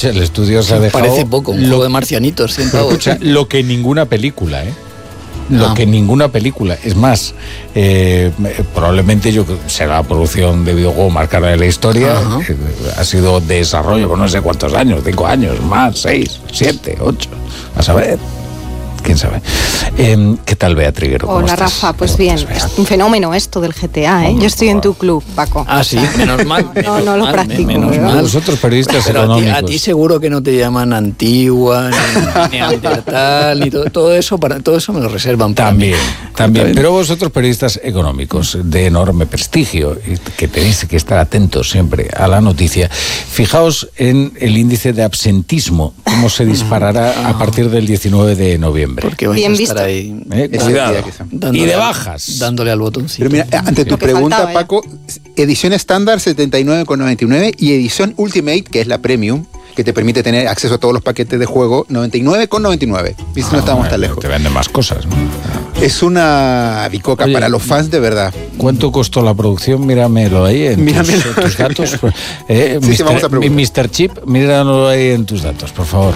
escucha, el estudio se ha dejado... Parece poco, un juego de marcianitos. Escucha, lo que ninguna película, Lo que ninguna película. Es más, probablemente será la producción de videojuego más cara de la historia. Ha sido de desarrollo por no sé cuántos años, 5 años, más, 6, 7, 8. A saber. ¿Quién sabe? ¿Qué tal, Bea Triguero? Hola, Rafa. Pues bien, es un fenómeno esto del GTA, ¿eh? Yo estoy en tu club, Paco. Ah, sí, menos mal. No lo practico. Menos mal. Vosotros periodistas pero económicos. A ti seguro que no te llaman Antigua, ni Neandertal, ni todo eso me lo reservan para También. Pero vosotros periodistas económicos de enorme prestigio, que tenéis que estar atentos siempre a la noticia, fijaos en el índice de absentismo, cómo se disparará a partir del 19 de noviembre. Porque vais Bien a estar visto. ahí. Cuidado. Y de bajas. Dándole al botoncito. Pero mira, ante tu pregunta, faltaba, Paco, edición estándar 79,99 y edición Ultimate, que es la Premium, que te permite tener acceso a todos los paquetes de juego, 99,99. ¿Viste? No estamos tan lejos. Te venden más cosas, ¿no? Es una bicoca para los fans de verdad. ¿Cuánto costó la producción? Míramelo ahí en tus datos. Sí, vamos a preguntar. Mr. Chip, míramelo ahí en tus datos, por favor.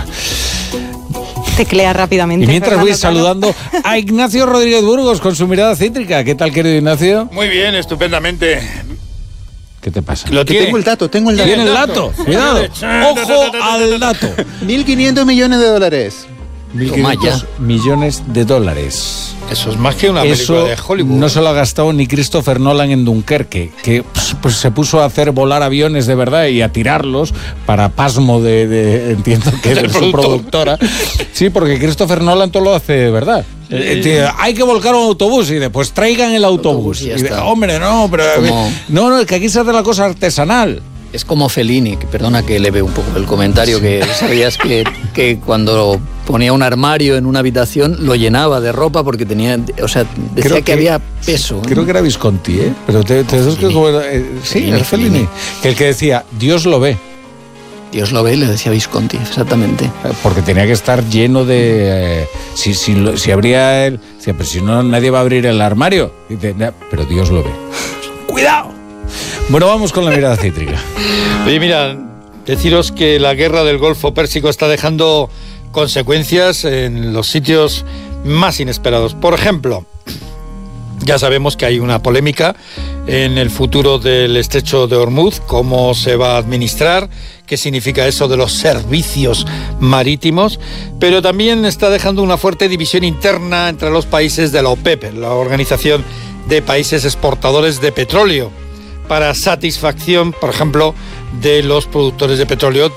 Teclea rápidamente. Y mientras voy saludando a Ignacio Rodríguez Burgos con su mirada cítrica. ¿Qué tal, querido Ignacio? Muy bien, estupendamente. ¿Qué te pasa? Tengo el dato. ¿Tiene el dato? Cuidado. Ojo al dato. $1.500 millones. 1.500 millones de dólares. Eso es más que una película de Hollywood. No se lo ha gastado ni Christopher Nolan en Dunkerque, que pues se puso a hacer volar aviones de verdad y a tirarlos para pasmo entiendo que de su productora. Sí, porque Christopher Nolan todo lo hace de verdad. Hay que volcar un autobús y después traigan el autobús. Hombre, no, pero no, es que aquí se hace la cosa artesanal. Es como Fellini, que perdona que leve un poco el comentario, que sabías que cuando ponía un armario en una habitación lo llenaba de ropa porque tenía, decía que había peso. Creo que era Visconti, pero sí, era Fellini. Que el que decía, Dios lo ve. Dios lo ve, le decía Visconti, exactamente. Porque tenía que estar lleno de... si abría el... Pero si no, nadie va a abrir el armario. Dice, pero Dios lo ve. ¡Cuidado! Bueno, vamos con la mirada cítrica. Oye, mira, deciros que la guerra del Golfo Pérsico está dejando consecuencias en los sitios más inesperados. Por ejemplo, ya sabemos que hay una polémica en el futuro del estrecho de Hormuz, cómo se va a administrar, qué significa eso de los servicios marítimos, pero también está dejando una fuerte división interna entre los países de la OPEP, la Organización de Países Exportadores de Petróleo, para satisfacción, por ejemplo, de los productores de petróleo